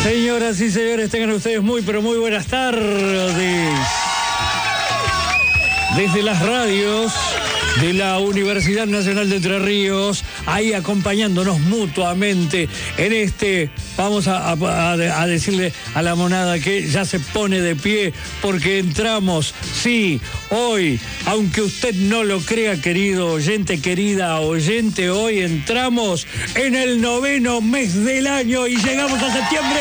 Señoras y señores, tengan ustedes muy, pero muy buenas tardes. Desde las radios de la Universidad Nacional de Entre Ríos, ahí acompañándonos mutuamente en este, vamos a decirle a la monada que ya se pone de pie porque entramos, sí, hoy, aunque usted no lo crea, querido oyente, querida oyente, hoy entramos en el 9º mes del año y llegamos a septiembre.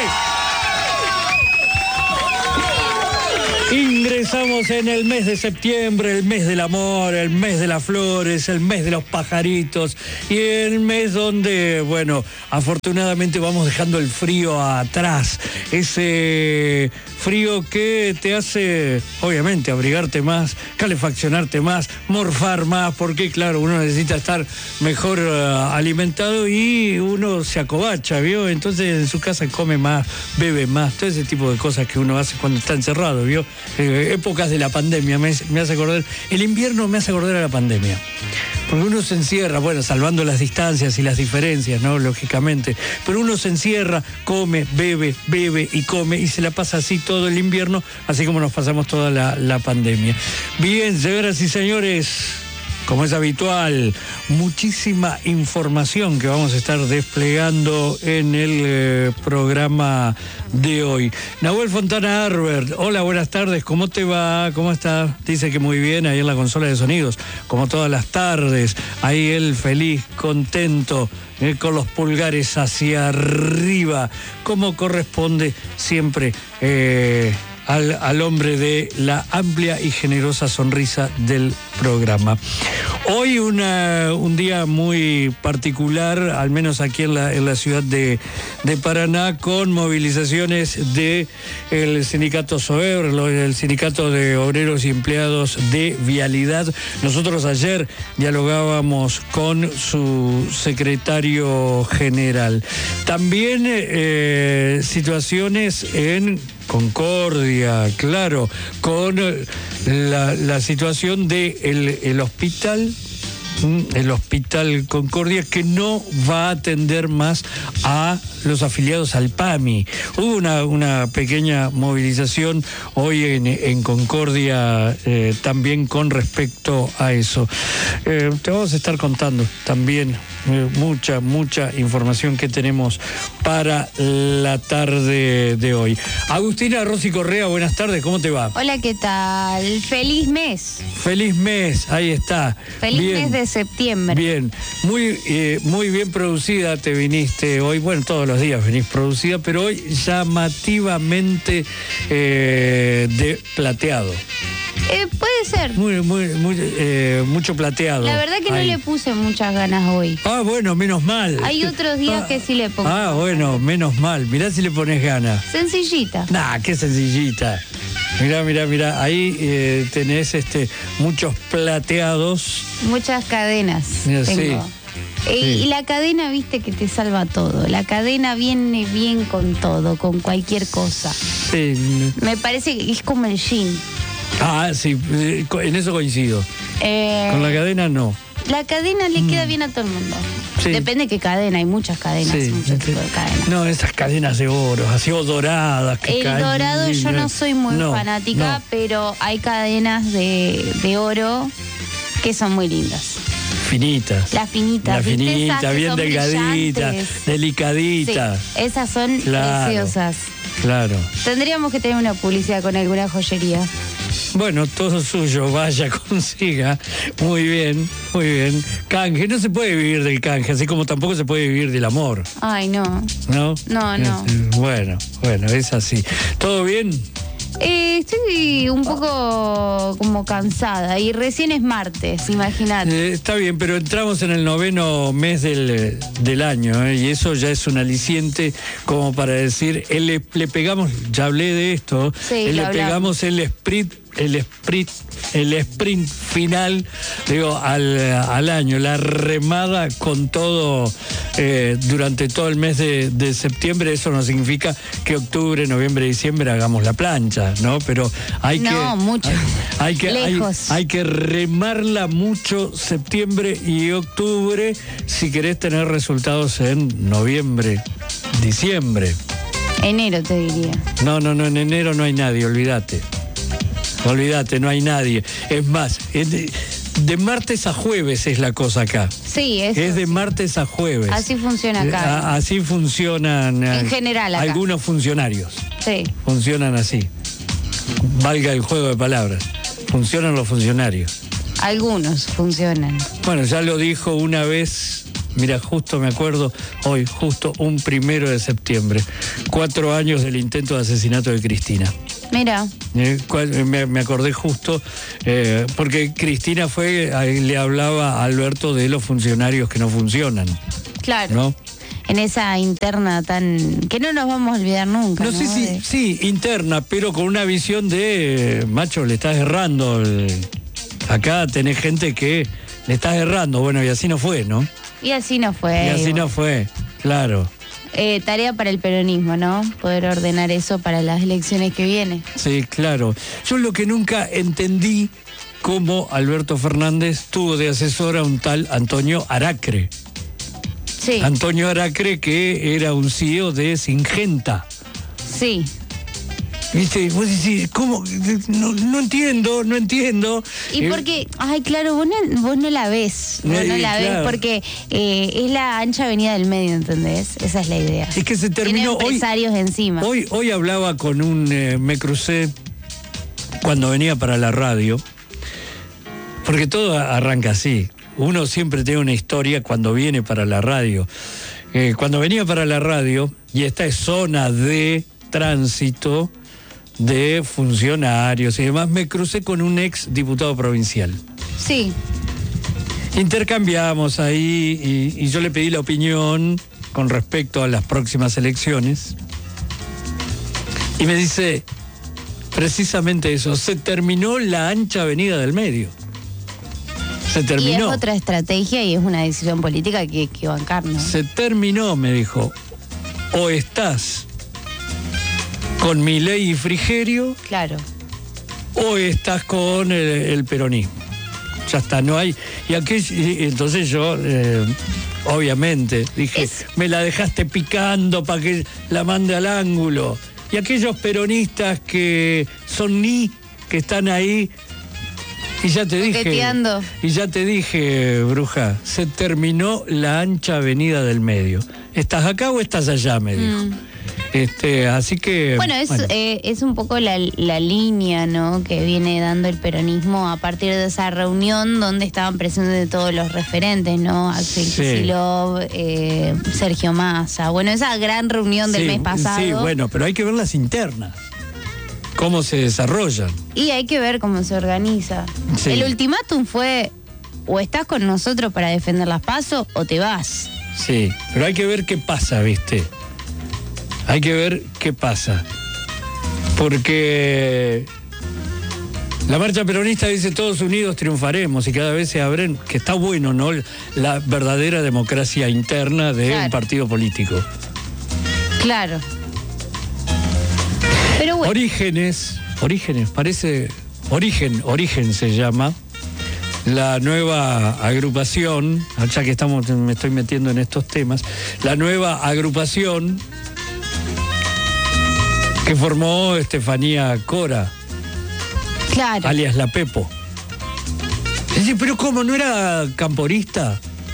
Ingresamos en el mes de septiembre, el mes del amor, el mes de las flores, el mes de los pajaritos y el mes donde, bueno, afortunadamente vamos dejando el frío atrás. Ese frío que te hace, obviamente, abrigarte más, calefaccionarte más, morfar más, porque, claro, uno necesita estar mejor alimentado y uno se acobacha, ¿vio? Entonces en su casa come más, bebe más, todo ese tipo de cosas que uno hace cuando está encerrado, ¿vio? Épocas de la pandemia me hace acordar, el invierno me hace acordar a la pandemia, porque uno se encierra, bueno, salvando las distancias y las diferencias, ¿no? Lógicamente, pero uno se encierra, come, bebe y come y se la pasa así todo el invierno, así como nos pasamos toda la pandemia. Bien, señoras y señores, como es habitual, muchísima información que vamos a estar desplegando en el programa de hoy. Nahuel Fontana Herbert, hola, buenas tardes, ¿cómo te va? ¿Cómo estás? Dice que muy bien, ahí en la consola de sonidos, como todas las tardes, ahí él feliz, contento, con los pulgares hacia arriba, como corresponde siempre al hombre de la amplia y generosa sonrisa del programa. Hoy un día muy particular, al menos aquí en la ciudad de Paraná, con movilizaciones del sindicato SOER, el sindicato de obreros y empleados de vialidad. Nosotros ayer dialogábamos con su secretario general. También situaciones en Concordia, claro, con la situación del hospital, el Hospital Concordia, que no va a atender más a los afiliados al PAMI. Hubo una pequeña movilización hoy en Concordia también con respecto a eso. Te vamos a estar contando también mucha información que tenemos para la tarde de hoy. Agustina Rossi Correa, buenas tardes, ¿cómo te va? Hola, ¿qué tal? Feliz mes. Feliz mes, ahí está. Feliz mes de septiembre. Bien, muy bien producida te viniste hoy, bueno, todos los días venís producida, pero hoy llamativamente de plateado. Puede ser. Mucho plateado. La verdad que ahí no le puse muchas ganas hoy. Ah, bueno, menos mal. Hay otros días que sí le pongo. Ah, bueno, menos mal. Mirá si le pones ganas. Sencillita. Nah, qué sencillita. Mirá. Ahí tenés muchos plateados. Muchas cadenas tengo. Sí. Y la cadena, viste, que te salva todo. La cadena viene bien con todo, con cualquier cosa. Sí. Me parece que es como el jean. Ah, sí, en eso coincido. Con la cadena no. La cadena le queda bien a todo el mundo. Sí. Depende de qué cadena, hay muchas cadenas, Sí. muchos tipos de cadenas. No, esas cadenas de oro, así o doradas. El dorado yo no soy muy fanática, pero hay cadenas de oro que son muy lindas. Finitas. Las finitas. La finita, bien delgadita, delicadita. Sí, esas son preciosas. Claro. Tendríamos que tener una publicidad con alguna joyería. Bueno, todo suyo, vaya, consiga. Muy bien. Canje, no se puede vivir del canje, así como tampoco se puede vivir del amor. Ay, no. ¿No? No. Bueno, es así. ¿Todo bien? Estoy un poco como cansada y recién es martes, imagínate. Está bien, pero entramos en el 9º mes del año, y eso ya es un aliciente como para decir, le pegamos, ya hablé de esto, le pegamos el sprint final, digo, al año, la remada con todo durante todo el mes de septiembre. Eso no significa que octubre, noviembre, diciembre hagamos la plancha, ¿no? Pero hay que remarla mucho septiembre y octubre si querés tener resultados en noviembre, diciembre. Enero te diría. No, en enero no hay nadie, olvídate, no hay nadie. Es más, de martes a jueves es la cosa acá. Sí, es de martes a jueves. Así funciona acá. Así funcionan en general acá. Algunos funcionarios. Sí. Funcionan así. Valga el juego de palabras. Funcionan los funcionarios. Algunos funcionan. Bueno, ya lo dijo una vez, mira, justo me acuerdo, hoy, justo un 1 de septiembre, 4 años del intento de asesinato de Cristina. Mira. Me acordé justo, porque Cristina le hablaba a Alberto de los funcionarios que no funcionan. Claro. ¿No? En esa interna que no nos vamos a olvidar nunca. No sé sí, interna, pero con una visión de, macho, le estás errando. Acá tenés gente que le estás errando. Bueno, y así no fue, ¿no? Y así no fue. Claro. Tarea para el peronismo, ¿no? Poder ordenar eso para las elecciones que vienen. Sí, claro. Yo lo que nunca entendí, cómo Alberto Fernández tuvo de asesor a un tal Antonio Aracre. Sí. Antonio Aracre, que era un CEO de Syngenta. Sí. ¿Viste? Vos decís, ¿cómo? No entiendo. Y porque, ay, claro, vos no la ves. Vos no la ves porque es la ancha avenida del medio, ¿entendés? Esa es la idea. Es que se terminó. Tiene empresarios encima. Hoy hablaba con me crucé cuando venía para la radio, porque todo arranca así. Uno siempre tiene una historia cuando viene para la radio. Cuando venía para la radio, y esta es zona de tránsito de funcionarios y demás, me crucé con un ex diputado provincial. Sí. Intercambiamos ahí y yo le pedí la opinión con respecto a las próximas elecciones. Y me dice precisamente eso, se terminó la ancha avenida del medio. Se terminó. Y es otra estrategia y es una decisión política que hay que bancar, ¿no? Se terminó, me dijo. O estás con Milei y Frigerio. Claro. O estás con el peronismo. Ya está, no hay. Y entonces yo, obviamente, dije, me la dejaste picando para que la mande al ángulo. Y aquellos peronistas que son que están ahí. Y ya te dije, bruja, se terminó la ancha avenida del medio. ¿Estás acá o estás allá? Me dijo. Así que... Bueno, es un poco la línea, ¿no?, que viene dando el peronismo a partir de esa reunión donde estaban presentes todos los referentes, ¿no? Axel Kicillof, Sergio Massa. Bueno, esa gran reunión del mes pasado. Sí, bueno, pero hay que ver las internas. Cómo se desarrollan. Y hay que ver cómo se organiza. Sí. El ultimátum fue, o estás con nosotros para defender las PASO o te vas. Sí, pero hay que ver qué pasa, ¿viste? Hay que ver qué pasa. Porque la marcha peronista dice todos unidos triunfaremos y cada vez se abren, que está bueno, ¿no? La verdadera democracia interna de un partido político. Claro. Pero bueno. Orígenes, parece, Origen se llama, la nueva agrupación, ya que me estoy metiendo en estos temas, la nueva agrupación que formó Estefanía Cora, claro, alias La Pepo. Dice, pero ¿cómo? ¿No era camporista?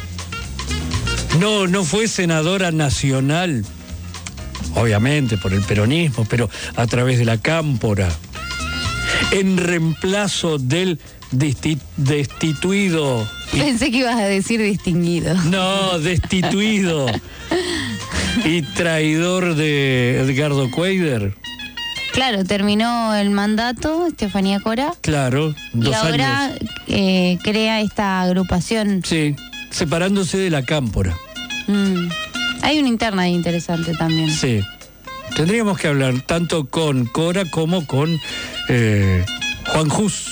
No fue senadora nacional. Obviamente por el peronismo, pero a través de la cámpora, en reemplazo del destituido. Pensé que ibas a decir distinguido. No, destituido y traidor de Edgardo Cuéllar. Claro, terminó el mandato, Estefanía Cora. Claro, 2 años. Y ahora crea esta agrupación. Sí, separándose de la cámpora. Hay una interna interesante también. Sí. Tendríamos que hablar tanto con Cora como con Juan Hus.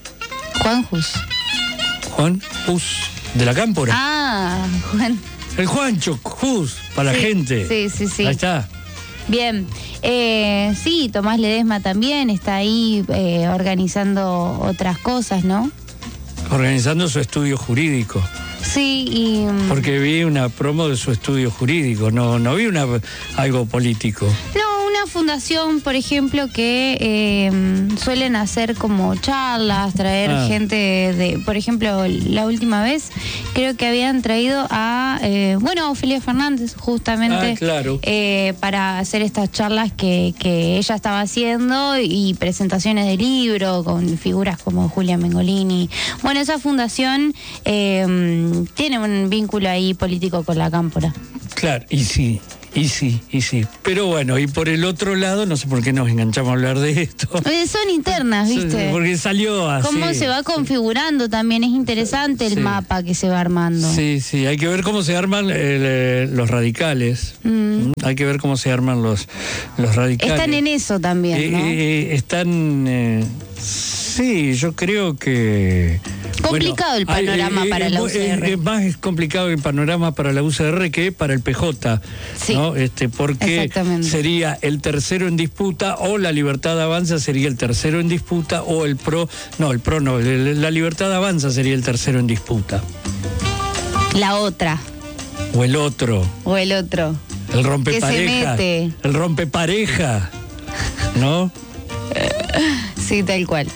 Juan Hus, de la cámpora. Ah, Juan. El Juancho Hus, para la gente. Sí. Ahí está. Bien. Sí, Tomás Ledesma también está ahí organizando otras cosas, ¿no? Organizando su estudio jurídico. Sí, porque vi una promo de su estudio jurídico, no vi algo político. No, una fundación, por ejemplo, que suelen hacer como charlas, traer gente de, por ejemplo, la última vez creo que habían traído a Ofelia Fernández justamente claro. Para hacer estas charlas que ella estaba haciendo y presentaciones de libro con figuras como Julia Mengolini. Bueno, esa fundación tiene un vínculo ahí político con la Cámpora. Claro, y sí. Pero bueno, y por el otro lado, no sé por qué nos enganchamos a hablar de esto. Son internas, ¿viste? Porque salió así. Cómo se va configurando también, es interesante el mapa que se va armando. Sí, hay que ver cómo se arman los radicales. Hay que ver cómo se arman los radicales. Están en eso también, ¿no? Están... sí, yo creo que... Complicado el panorama para la UCR. Es más complicado el panorama para la UCR que para el PJ, sí, ¿no? Porque sería el tercero en disputa, o la Libertad Avanza sería el tercero en disputa, o el PRO... No, el PRO no, la Libertad Avanza sería el tercero en disputa. La otra. O el otro. El rompepareja. El rompepareja, ¿no? Sí, tal cual.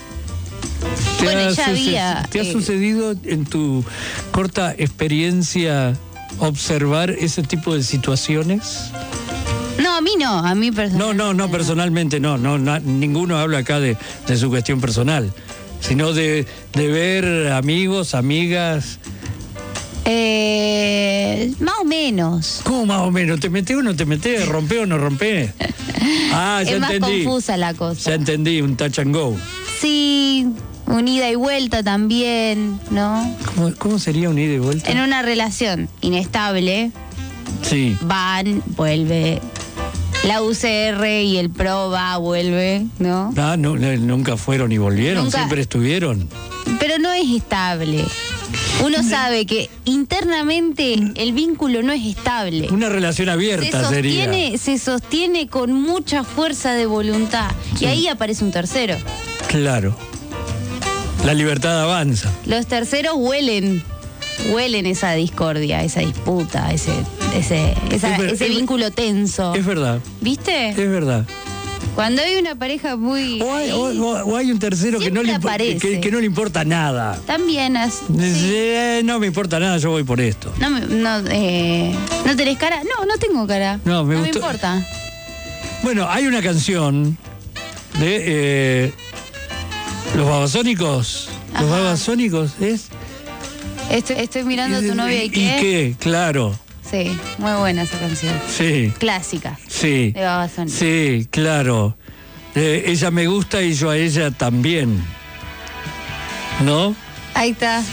¿Te ha sucedido en tu corta experiencia observar ese tipo de situaciones? No, a mí no, a mí personalmente. No, personalmente no, ninguno habla acá de su cuestión personal, sino de ver amigos, amigas. Más o menos. ¿Cómo más o menos? ¿Te metés o no te metés? ¿Rompés o no rompés? Ya es más entendí. Confusa la cosa. Ya entendí, un touch and go. Sí, un ida y vuelta también, ¿no? ¿Cómo sería un ida y vuelta? En una relación inestable. Sí. Van, vuelve. La UCR y el PRO vuelve, ¿no? No, nunca fueron y volvieron, siempre estuvieron. Pero no es estable. Uno sabe que internamente el vínculo no es estable. Una relación abierta sería. Se sostiene con mucha fuerza de voluntad. Sí. Y ahí aparece un tercero. Claro. La libertad avanza. Los terceros huelen esa discordia, esa disputa, ese vínculo tenso. Es verdad. ¿Viste? Es verdad. Cuando hay una pareja muy... O hay un tercero que no le importa nada. También. No me importa nada, yo voy por esto. ¿No tenés cara? No tengo cara. No me importa. Bueno, hay una canción de Los Babasónicos. Ajá. Los Babasónicos es... Estoy mirando a tu novia y qué. ¿Y qué? Claro. Sí, muy buena esa canción. Sí. Clásica. Sí. De Babasónicos. Sí, claro. Ella me gusta y yo a ella también. ¿No? Ahí está.